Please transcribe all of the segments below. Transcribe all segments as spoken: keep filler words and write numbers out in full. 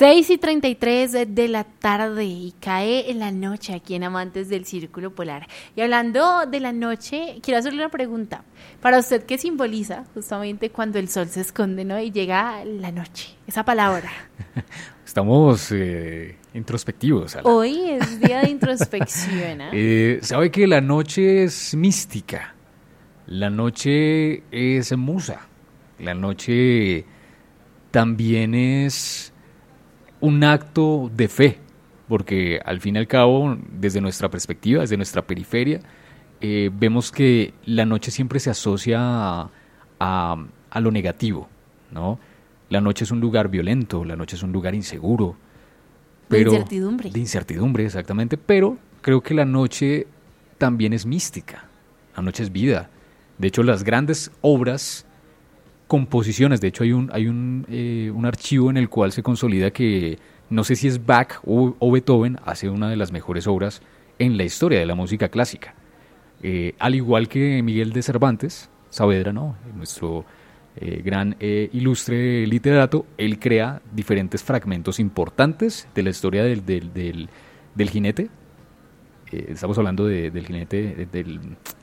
seis y treinta y tres de la tarde y cae en la noche aquí en Amantes del Círculo Polar. Y hablando de la noche, quiero hacerle una pregunta. Para usted, ¿qué simboliza justamente cuando el sol se esconde, ¿no? Y llega la noche, esa palabra? Estamos eh, introspectivos. Ala. Hoy es día de introspección. ¿eh? Eh, ¿Sabe que la noche es mística? La noche es musa. La noche también es un acto de fe, porque al fin y al cabo, desde nuestra perspectiva, desde nuestra periferia, eh, vemos que la noche siempre se asocia a, a, a lo negativo, ¿no? La noche es un lugar violento, la noche es un lugar inseguro. Pero, de incertidumbre. De incertidumbre, exactamente, pero creo que la noche también es mística, la noche es vida. De hecho, las grandes obras, composiciones, de hecho hay un hay un, eh, un archivo en el cual se consolida que no sé si es Bach o, o Beethoven hace una de las mejores obras en la historia de la música clásica, eh, al igual que Miguel de Cervantes Saavedra, ¿no? Nuestro eh, gran eh, ilustre literato. Él crea diferentes fragmentos importantes de la historia del, del, del, del jinete. Eh, estamos hablando de, del jinete del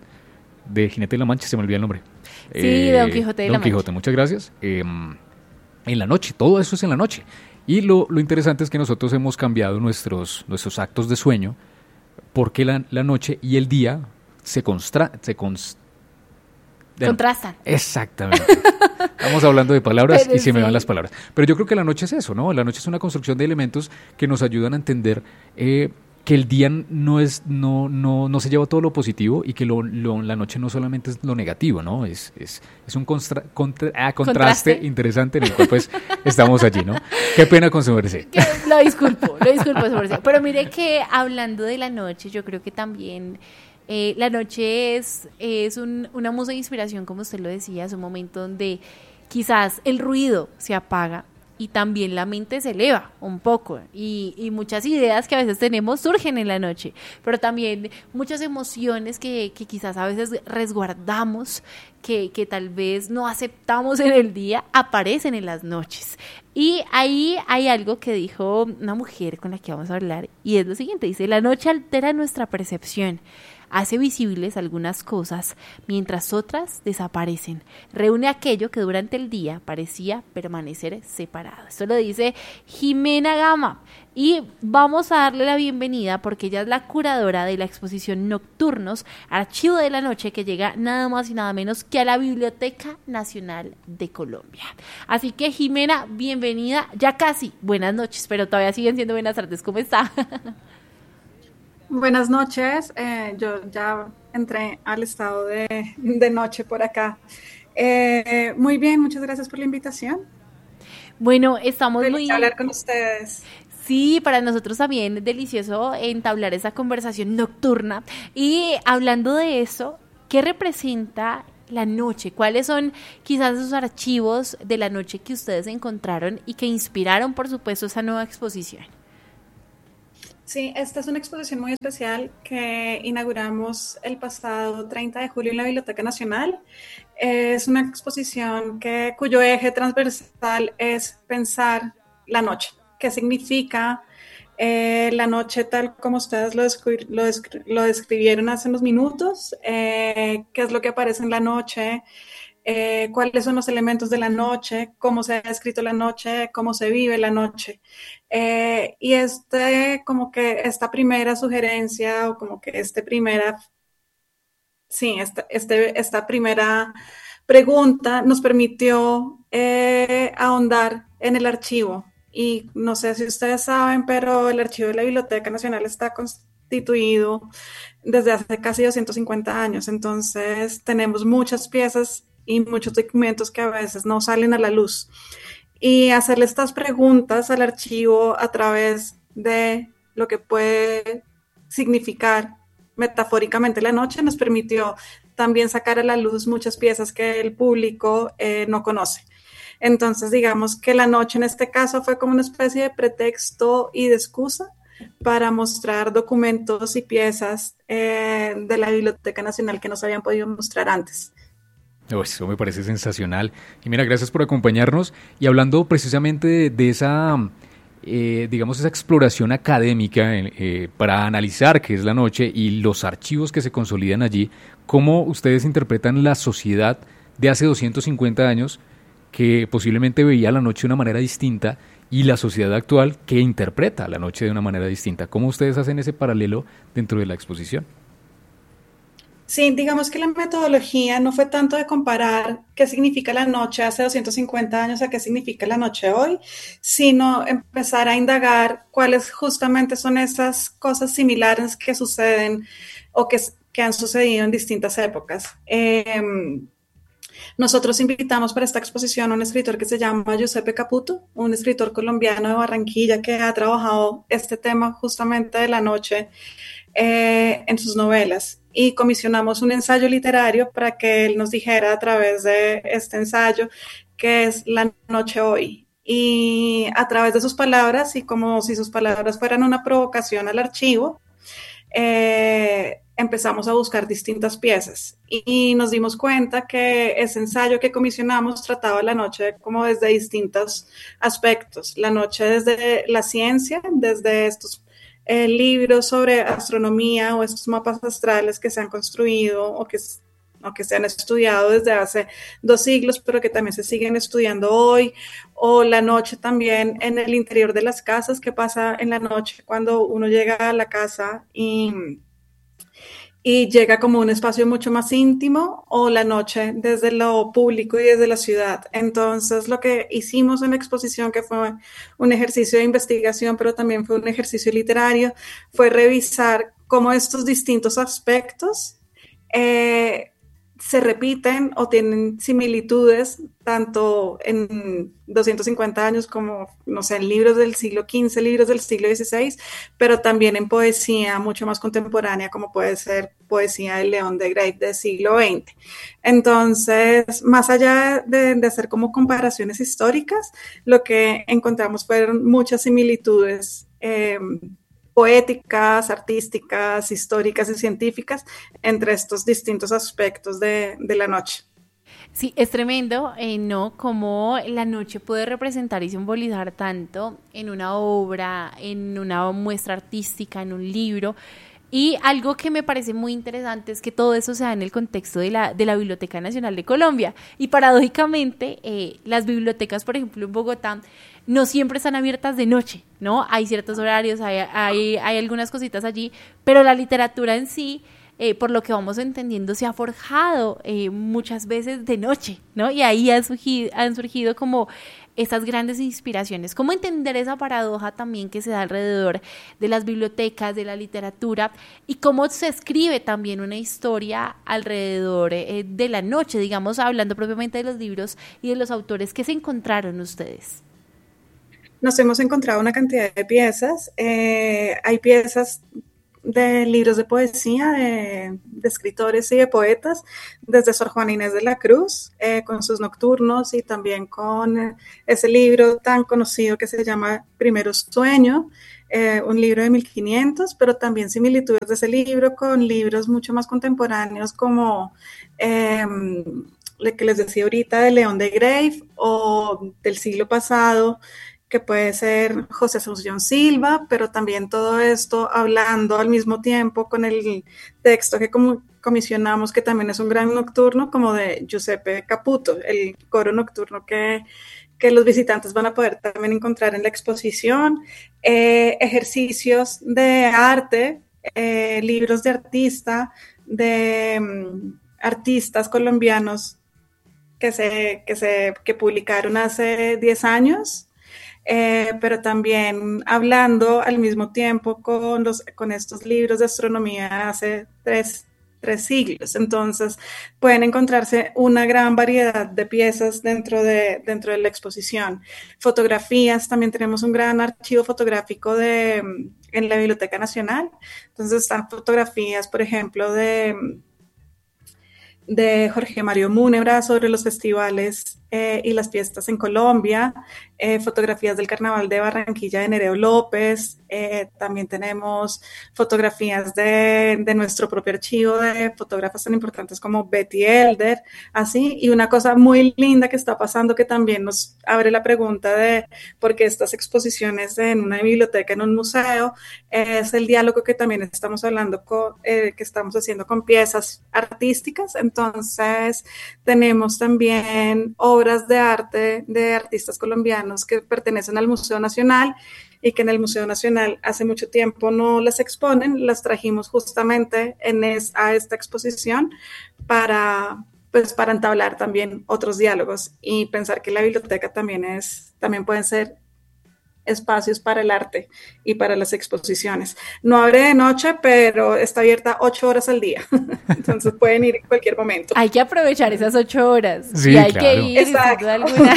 de Jinete de la Mancha, se me olvidó el nombre. Sí, eh, Don Quijote de Don la Mancha. Don Quijote, muchas gracias. Eh, en la noche, todo eso es en la noche. Y lo, lo interesante es que nosotros hemos cambiado nuestros, nuestros actos de sueño porque la, la noche y el día se, constra, se cons, contrastan. Exactamente. Estamos hablando de palabras Pero y se sí. me van las palabras. Pero yo creo que la noche es eso, ¿no? La noche es una construcción de elementos que nos ayudan a entender eh, que el día no es no no no se lleva todo lo positivo y que lo, lo, la noche no solamente es lo negativo, ¿no? Es es, es un constra, contra, ah, contraste, contraste interesante en el cual pues estamos allí, ¿no? Qué pena con su merced. Lo disculpo, lo disculpo, su merced. Pero mire que hablando de la noche, yo creo que también eh, la noche es, es un, una musa de inspiración, como usted lo decía, es un momento donde quizás el ruido se apaga y también la mente se eleva un poco y, y muchas ideas que a veces tenemos surgen en la noche, pero también muchas emociones que, que quizás a veces resguardamos, que, que tal vez no aceptamos en el día, aparecen en las noches. Y ahí hay algo que dijo una mujer con la que vamos a hablar y es lo siguiente, dice: la noche altera nuestra percepción, hace visibles algunas cosas mientras otras desaparecen, reúne aquello que durante el día parecía permanecer separado. Esto lo dice Jimena Gama y vamos a darle la bienvenida porque ella es la curadora de la exposición Nocturnos, Archivo de la Noche, que llega nada más y nada menos que a la Biblioteca Nacional de Colombia. Así que, Jimena, bienvenida, ya casi, buenas noches, pero todavía siguen siendo buenas tardes. ¿Cómo está? Buenas noches, eh, yo ya entré al estado de, de noche por acá. Eh, muy bien, muchas gracias por la invitación. Bueno, estamos Feliz muy... de hablar con ustedes. Sí, para nosotros también es delicioso entablar esa conversación nocturna. Y hablando de eso, ¿qué representa la noche? ¿Cuáles son quizás esos archivos de la noche que ustedes encontraron y que inspiraron, por supuesto, esa nueva exposición? Sí, esta es una exposición muy especial que inauguramos el pasado treinta de julio en la Biblioteca Nacional. Es una exposición que, cuyo eje transversal es pensar la noche. ¿Qué significa eh, la noche tal como ustedes lo, descri- lo, descri- lo describieron hace unos minutos? Eh, ¿Qué es lo que aparece en la noche? Eh, cuáles son los elementos de la noche, cómo se ha escrito la noche, cómo se vive la noche. Eh, y este, como que esta primera sugerencia o como que este primera, sí, esta, este, esta primera pregunta nos permitió eh, ahondar en el archivo. Y no sé si ustedes saben, pero el archivo de la Biblioteca Nacional está constituido desde hace casi doscientos cincuenta años. Entonces tenemos muchas piezas y muchos documentos que a veces no salen a la luz. Y hacerle estas preguntas al archivo a través de lo que puede significar metafóricamente la noche nos permitió también sacar a la luz muchas piezas que el público eh, no conoce. Entonces, digamos que la noche en este caso fue como una especie de pretexto y de excusa para mostrar documentos y piezas eh, de la Biblioteca Nacional que no se habían podido mostrar antes. Oh, eso me parece sensacional. Y mira, gracias por acompañarnos. Y hablando precisamente de, de esa eh, digamos, esa exploración académica eh, para analizar qué es la noche y los archivos que se consolidan allí, ¿cómo ustedes interpretan la sociedad de hace doscientos cincuenta años que posiblemente veía la noche de una manera distinta y la sociedad actual que interpreta la noche de una manera distinta? ¿Cómo ustedes hacen ese paralelo dentro de la exposición? Sí, digamos que la metodología no fue tanto de comparar qué significa la noche hace doscientos cincuenta años a qué significa la noche hoy, sino empezar a indagar cuáles justamente son esas cosas similares que suceden o que, que han sucedido en distintas épocas. Eh, Nosotros invitamos para esta exposición a un escritor que se llama Giuseppe Caputo, un escritor colombiano de Barranquilla que ha trabajado este tema justamente de la noche eh, en sus novelas. Y comisionamos un ensayo literario para que él nos dijera a través de este ensayo qué es la noche hoy. Y a través de sus palabras, y como si sus palabras fueran una provocación al archivo, eh, empezamos a buscar distintas piezas y nos dimos cuenta que ese ensayo que comisionamos trataba la noche como desde distintos aspectos. La noche desde la ciencia, desde estos eh, libros sobre astronomía o estos mapas astrales que se han construido o que, o que se han estudiado desde hace dos siglos, pero que también se siguen estudiando hoy. O la noche también en el interior de las casas, qué pasa en la noche cuando uno llega a la casa y... y llega como un espacio mucho más íntimo, o la noche desde lo público y desde la ciudad. Entonces, lo que hicimos en la exposición, que fue un ejercicio de investigación, pero también fue un ejercicio literario, fue revisar cómo estos distintos aspectos eh, se repiten o tienen similitudes tanto en doscientos cincuenta años como, no sé, en libros del siglo quince, libros del siglo dieciséis, pero también en poesía mucho más contemporánea, como puede ser poesía de León de Greiff del siglo veinte. Entonces, más allá de, de hacer como comparaciones históricas, lo que encontramos fueron muchas similitudes eh, poéticas, artísticas, históricas y científicas entre estos distintos aspectos de, de la noche. Sí, es tremendo, eh, ¿no? Cómo la noche puede representar y simbolizar tanto en una obra, en una muestra artística, en un libro. Y algo que me parece muy interesante es que todo eso se da en el contexto de la, de la Biblioteca Nacional de Colombia. Y paradójicamente, eh, las bibliotecas, por ejemplo, en Bogotá, no siempre están abiertas de noche, ¿no? Hay ciertos horarios, hay, hay, hay algunas cositas allí, pero la literatura en sí, eh, por lo que vamos entendiendo, se ha forjado eh, muchas veces de noche, ¿no? Y ahí han surgido, han surgido como estas grandes inspiraciones. ¿Cómo entender esa paradoja también que se da alrededor de las bibliotecas, de la literatura, y cómo se escribe también una historia alrededor eh, de la noche, digamos, hablando propiamente de los libros y de los autores que se encontraron ustedes? Nos hemos encontrado una cantidad de piezas. Eh, hay piezas de libros de poesía, de, de escritores y de poetas, desde Sor Juana Inés de la Cruz, eh, con sus nocturnos, y también con ese libro tan conocido que se llama Primero Sueño, eh, un libro de mil quinientos, pero también similitudes de ese libro con libros mucho más contemporáneos como eh, el que les decía ahorita de León de Greiff, o del siglo pasado, que puede ser José Asunción Silva, pero también todo esto hablando al mismo tiempo con el texto que como comisionamos, que también es un gran nocturno, como de Giuseppe Caputo, el coro nocturno que, que los visitantes van a poder también encontrar en la exposición, eh, ejercicios de arte, eh, libros de artista, de um, artistas colombianos que, se, que, se, que publicaron hace diez años, Eh, pero también hablando al mismo tiempo con, los, con estos libros de astronomía hace tres, tres siglos. Entonces pueden encontrarse una gran variedad de piezas dentro de, dentro de la exposición. Fotografías, también tenemos un gran archivo fotográfico de, en la Biblioteca Nacional. Entonces están fotografías, por ejemplo, de... de Jorge Mario Múnebra sobre los festivales eh, y las fiestas en Colombia, eh, fotografías del Carnaval de Barranquilla de Nereo López, Eh, también tenemos fotografías de, de nuestro propio archivo de fotógrafas tan importantes como Betty Elder, así. Y una cosa muy linda que está pasando que también nos abre la pregunta de por qué estas exposiciones en una biblioteca, en un museo, eh, es el diálogo que también estamos hablando, con, eh, que estamos haciendo con piezas artísticas. Entonces, tenemos también obras de arte de artistas colombianos que pertenecen al Museo Nacional y que en el Museo Nacional hace mucho tiempo no las exponen, las trajimos justamente en es, a esta exposición para, pues, para entablar también otros diálogos y pensar que la biblioteca también, es, también pueden ser espacios para el arte y para las exposiciones. No abre de noche, pero está abierta ocho horas al día. Entonces pueden ir en cualquier momento. Hay que aprovechar esas ocho horas. Sí, y hay claro. que ir, sin duda alguna.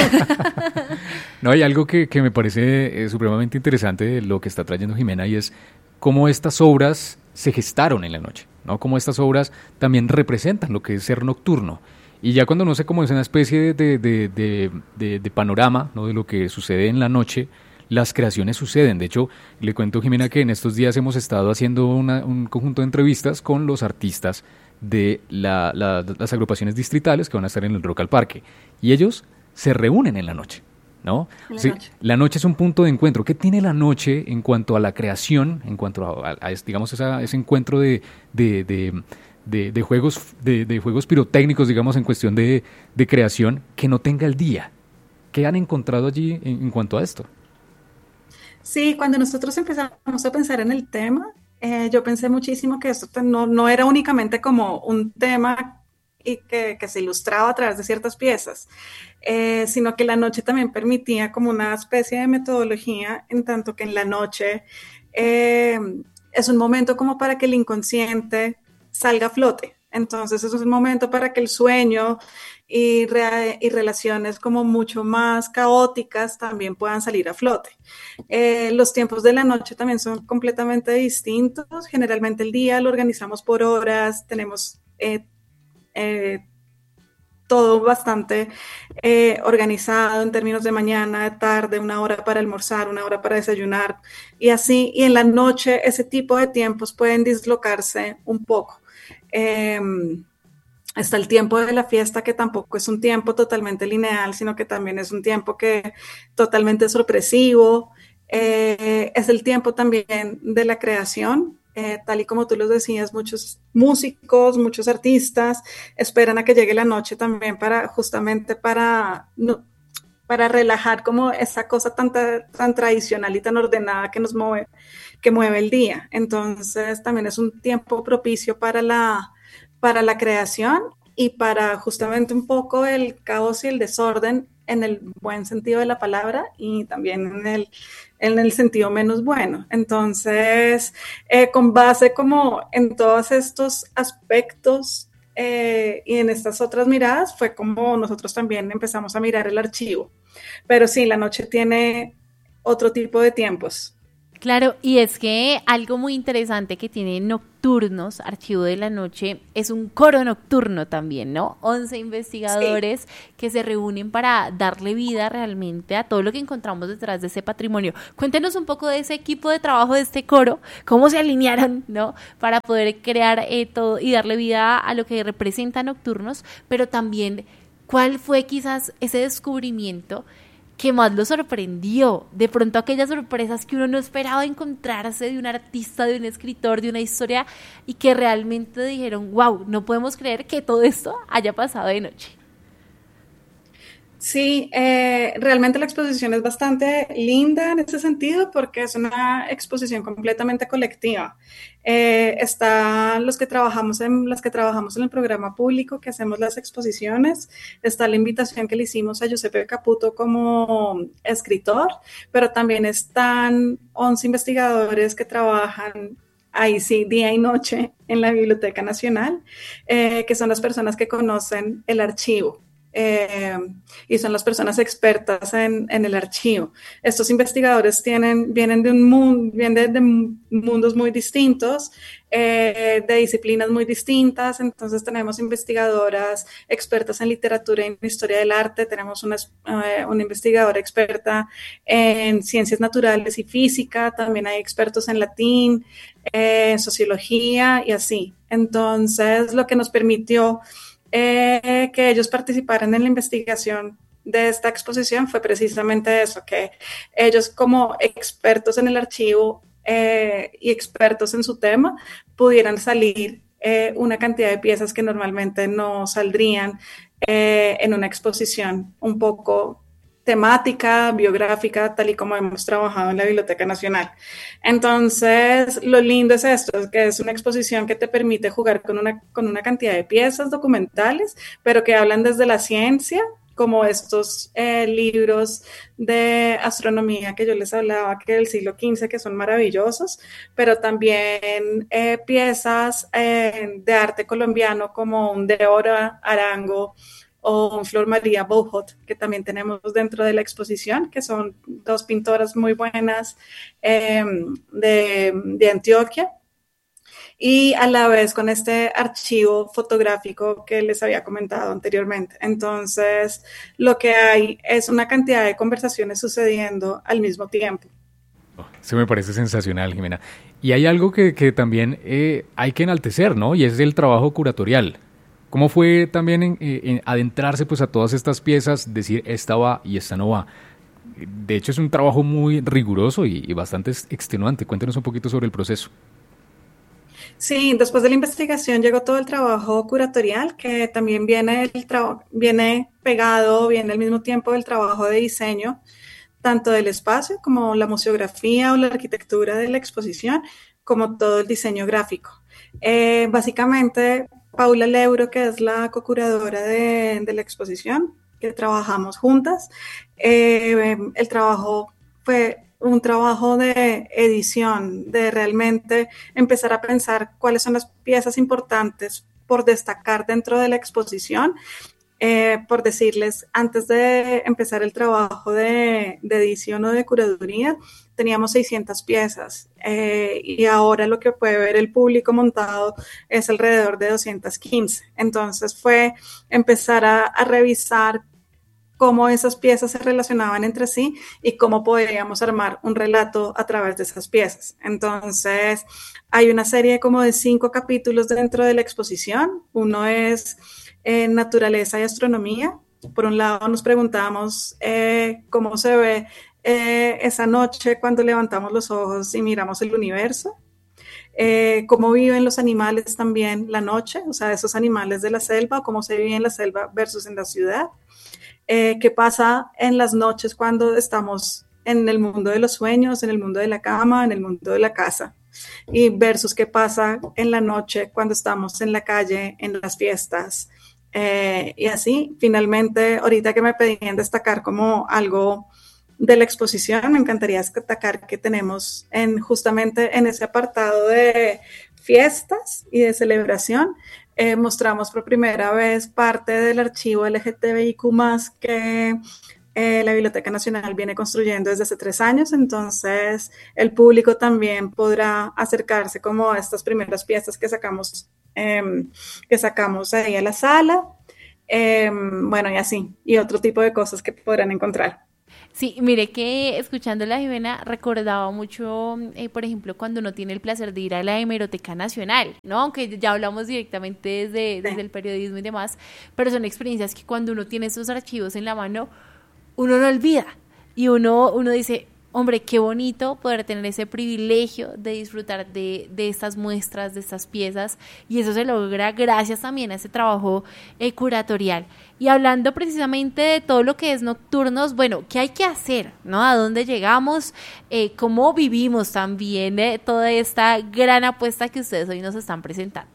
No, hay algo que, que me parece eh, supremamente interesante de lo que está trayendo Jimena, y es cómo estas obras se gestaron en la noche, ¿no? Cómo estas obras también representan lo que es ser nocturno. Y ya cuando no sé cómo es una especie de, de, de, de, de panorama, ¿no?, de lo que sucede en la noche, las creaciones suceden. De hecho, le cuento, Jimena, que en estos días hemos estado haciendo una, un conjunto de entrevistas con los artistas de la, la, las agrupaciones distritales que van a estar en el Rock al Parque. Y ellos se reúnen en la noche, ¿no? La, sí, noche. La noche es un punto de encuentro. ¿Qué tiene la noche en cuanto a la creación, en cuanto a, a, a digamos, esa, ese encuentro de, de, de, de, de, juegos, de, de juegos pirotécnicos, digamos, en cuestión de, de creación, que no tenga el día? ¿Qué han encontrado allí en, en cuanto a esto? Sí, cuando nosotros empezamos a pensar en el tema, eh, yo pensé muchísimo que esto no, no era únicamente como un tema y que, que se ilustraba a través de ciertas piezas, eh, sino que la noche también permitía como una especie de metodología, en tanto que en la noche eh, es un momento como para que el inconsciente salga a flote. Entonces es un momento para que el sueño y, re, y relaciones como mucho más caóticas también puedan salir a flote. Eh, los tiempos de la noche también son completamente distintos. Generalmente el día lo organizamos por horas, tenemos eh, eh, todo bastante eh, organizado en términos de mañana, de tarde, una hora para almorzar, una hora para desayunar y así. Y en la noche ese tipo de tiempos pueden dislocarse un poco. Eh, está el tiempo de la fiesta, que tampoco es un tiempo totalmente lineal, sino que también es un tiempo que totalmente sorpresivo. Eh, es el tiempo también de la creación. Eh, tal y como tú lo decías, muchos músicos, muchos artistas esperan a que llegue la noche también para justamente para, no, para relajar como esa cosa tan, tan tradicional y tan ordenada que nos mueve, que mueve el día. Entonces también es un tiempo propicio para la, para la creación y para justamente un poco el caos y el desorden en el buen sentido de la palabra y también en el, en el sentido menos bueno. Entonces, eh, con base como en todos estos aspectos eh, y en estas otras miradas, fue como nosotros también empezamos a mirar el archivo. Pero sí, la noche tiene otro tipo de tiempos. Claro, y es que algo muy interesante que tiene Nocturnos, Archivo de la Noche, es un coro nocturno también, ¿no? once investigadores sí. que se reúnen para darle vida realmente a todo lo que encontramos detrás de ese patrimonio. Cuéntenos un poco de ese equipo de trabajo de este coro, cómo se alinearon, ¿no? Para poder crear eh, todo y darle vida a lo que representa Nocturnos, pero también cuál fue quizás ese descubrimiento que más lo sorprendió, de pronto aquellas sorpresas que uno no esperaba encontrarse de un artista, de un escritor, de una historia, y que realmente dijeron, wow, no podemos creer que todo esto haya pasado de noche. Sí, eh, realmente la exposición es bastante linda en ese sentido porque es una exposición completamente colectiva. Eh, están los que trabajamos en las que trabajamos en el programa público, que hacemos las exposiciones. Está la invitación que le hicimos a Giuseppe Caputo como escritor, pero también están once investigadores que trabajan ahí sí, día y noche en la Biblioteca Nacional, eh, que son las personas que conocen el archivo. eh, y son las personas expertas en, en el archivo. Estos investigadores tienen, vienen de un mundo, vienen de mundos muy distintos, eh, de disciplinas muy distintas. Entonces tenemos investigadoras expertas en literatura y en historia del arte, tenemos una, eh, una investigadora experta en ciencias naturales y física, también hay expertos en latín, eh, sociología y así. Entonces, lo que nos permitió eh, que ellos participaran en la investigación de esta exposición fue precisamente eso, que ellos como expertos en el archivo eh, y expertos en su tema pudieran salir eh, una cantidad de piezas que normalmente no saldrían eh, en una exposición un poco temática, biográfica, tal y como hemos trabajado en la Biblioteca Nacional. Entonces, lo lindo es esto, es que es una exposición que te permite jugar con una, con una cantidad de piezas documentales, pero que hablan desde la ciencia, como estos eh, libros de astronomía que yo les hablaba, que del siglo quince, que son maravillosos, pero también eh, piezas eh, de arte colombiano como un Deora Arango, o un Flor María Bohot, que también tenemos dentro de la exposición, que son dos pintoras muy buenas eh, de, de Antioquia, y a la vez con este archivo fotográfico que les había comentado anteriormente. Entonces, lo que hay es una cantidad de conversaciones sucediendo al mismo tiempo. Oh, eso me parece sensacional, Jimena. Y hay algo que, que también eh, hay que enaltecer, ¿no? Y es el trabajo curatorial. ¿Cómo fue también en, en adentrarse pues a todas estas piezas, decir esta va y esta no va? De hecho es un trabajo muy riguroso y, y bastante extenuante. Cuéntenos un poquito sobre el proceso. Sí, después de la investigación llegó todo el trabajo curatorial, que también viene, el tra- viene pegado, viene al mismo tiempo del trabajo de diseño, tanto del espacio como la museografía o la arquitectura de la exposición, como todo el diseño gráfico. Eh, básicamente, Paula Leuro, que es la co-curadora de, de la exposición, que trabajamos juntas, eh, el trabajo fue un trabajo de edición, de realmente empezar a pensar cuáles son las piezas importantes por destacar dentro de la exposición. Eh, por decirles, antes de empezar el trabajo de, de edición o de curaduría, teníamos seiscientas piezas eh, y ahora lo que puede ver el público montado es alrededor de doscientas quince. Entonces fue empezar a, a revisar cómo esas piezas se relacionaban entre sí y cómo podríamos armar un relato a través de esas piezas. Entonces, hay una serie como de cinco capítulos dentro de la exposición. Uno es eh, naturaleza y astronomía. Por un lado, nos preguntamos eh, cómo se ve eh, esa noche cuando levantamos los ojos y miramos el universo. Eh, cómo viven los animales también la noche, o sea, esos animales de la selva, cómo se vive en la selva versus en la ciudad. Eh, qué pasa en las noches cuando estamos en el mundo de los sueños, en el mundo de la cama, en el mundo de la casa, y versus qué pasa en la noche cuando estamos en la calle, en las fiestas, eh, y así. Finalmente, ahorita que me pedían destacar como algo de la exposición, me encantaría destacar que tenemos en, justamente en ese apartado de fiestas y de celebración, Eh, mostramos por primera vez parte del archivo L G T B I Q más, que eh, la Biblioteca Nacional viene construyendo desde hace tres años. Entonces el público también podrá acercarse como a estas primeras piezas que sacamos, eh, que sacamos ahí a la sala, eh, bueno, y así, y otro tipo de cosas que podrán encontrar. Sí, mire que escuchando a la Jimena recordaba mucho, eh, por ejemplo, cuando uno tiene el placer de ir a la Hemeroteca Nacional, ¿no? Aunque ya hablamos directamente desde, desde el periodismo y demás, pero son experiencias que cuando uno tiene esos archivos en la mano, uno no olvida y uno, uno dice, hombre, qué bonito poder tener ese privilegio de disfrutar de, de estas muestras, de estas piezas, y eso se logra gracias también a ese trabajo eh, curatorial. Y hablando precisamente de todo lo que es Nocturnos, bueno, ¿qué hay que hacer? ¿No? ¿A dónde llegamos? Eh, ¿Cómo vivimos también eh, toda esta gran apuesta que ustedes hoy nos están presentando?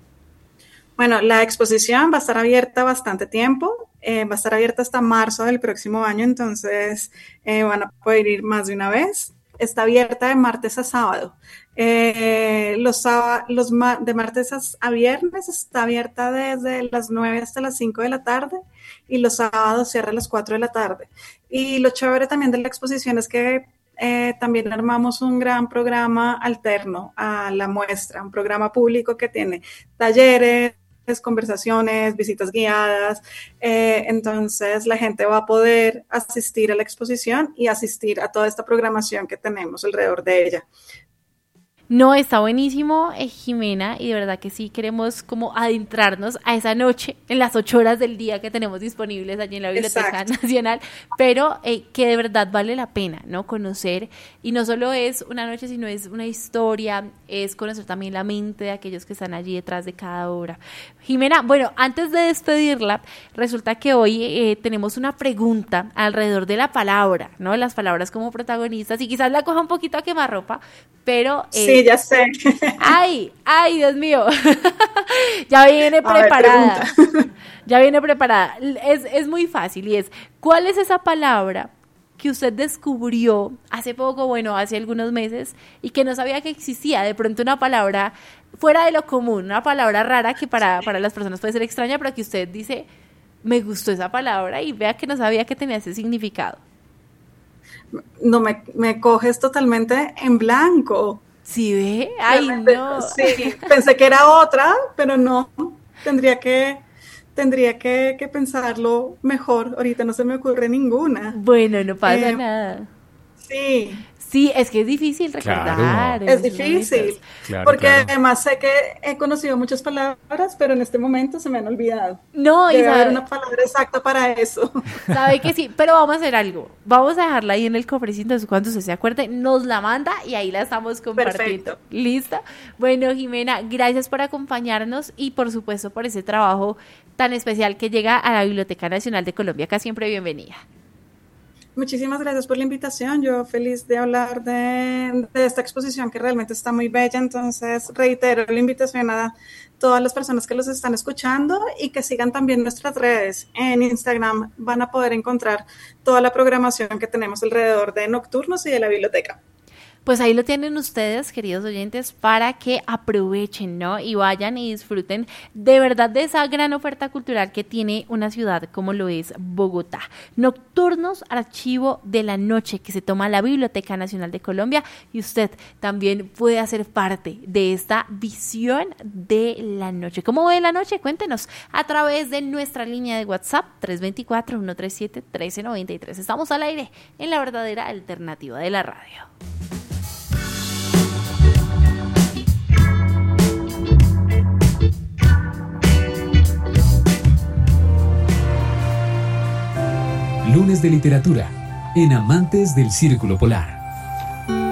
Bueno, la exposición va a estar abierta bastante tiempo, eh, va a estar abierta hasta marzo del próximo año, entonces eh, van a poder ir más de una vez. está abierta de martes a sábado. Eh, los, los de martes a viernes está abierta desde las nueve hasta las cinco de la tarde y los sábados cierra a las cuatro de la tarde. Y lo chévere también de la exposición es que eh, también armamos un gran programa alterno a la muestra, un programa público que tiene talleres, conversaciones, visitas guiadas, eh, entonces la gente va a poder asistir a la exposición y asistir a toda esta programación que tenemos alrededor de ella. No, está buenísimo, eh, Jimena, y de verdad que sí queremos como adentrarnos a esa noche, en las ocho horas del día que tenemos disponibles allí en la Biblioteca Exacto. Nacional, pero eh, que de verdad vale la pena, ¿no? Conocer, y no solo es una noche, sino es una historia, es conocer también la mente de aquellos que están allí detrás de cada obra. Jimena, bueno, antes de despedirla, resulta que hoy eh, tenemos una pregunta alrededor de la palabra, ¿no? Las palabras como protagonistas, y quizás la coja un poquito a quemarropa, pero... Eh, sí, ya sé. Ay, ay, Dios mío. Ya viene preparada. Ver, ya viene preparada. Es, es muy fácil y es, ¿cuál es esa palabra que usted descubrió hace poco, bueno, hace algunos meses, y que no sabía que existía? De pronto una palabra fuera de lo común, una palabra rara que para, para las personas puede ser extraña, pero que usted dice, me gustó esa palabra y vea que no sabía que tenía ese significado. No, me, me coges totalmente en blanco. ¿Sí ve? Ay, Realmente, no. Sí, pensé que era otra, pero no. Tendría que, tendría que, que pensarlo mejor. Ahorita no se me ocurre ninguna. Bueno, no pasa eh, nada. Sí. Sí, es que es difícil recordar. Claro. Es difícil, claro, porque claro. además sé que he conocido muchas palabras, pero en este momento se me han olvidado. No, Debe y sabe, haber una palabra exacta para eso. Sabe que sí, pero vamos a hacer algo. Vamos a dejarla ahí en el cofrecito, entonces cuando usted se acuerde, nos la manda y ahí la estamos compartiendo. Perfecto. ¿Listo? Bueno, Jimena, gracias por acompañarnos y por supuesto por ese trabajo tan especial que llega a la Biblioteca Nacional de Colombia. Acá siempre bienvenida. Muchísimas gracias por la invitación. Yo feliz de hablar de, de esta exposición que realmente está muy bella. Entonces, reitero la invitación a todas las personas que los están escuchando y que sigan también nuestras redes. En Instagram van a poder encontrar toda la programación que tenemos alrededor de Nocturnos y de la biblioteca. Pues ahí lo tienen ustedes, queridos oyentes, para que aprovechen, ¿no? Y vayan y disfruten de verdad de esa gran oferta cultural que tiene una ciudad como lo es Bogotá. Nocturnos, archivo de la noche que se toma la Biblioteca Nacional de Colombia, y usted también puede hacer parte de esta visión de la noche. ¿Cómo ve la noche? Cuéntenos a través de nuestra línea de WhatsApp tres dos cuatro, uno tres siete, uno tres nueve tres. Estamos al aire en la verdadera alternativa de la radio. Lunes de literatura en Amantes del Círculo Polar.